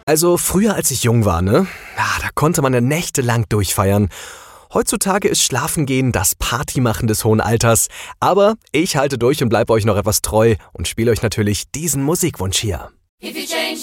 Also früher, als ich jung war, ne? Ja, da konnte man ja nächtelang durchfeiern. Heutzutage ist Schlafengehen das Partymachen des hohen Alters. Aber ich halte durch und bleibe euch noch etwas treu und spiele euch natürlich diesen Musikwunsch hier.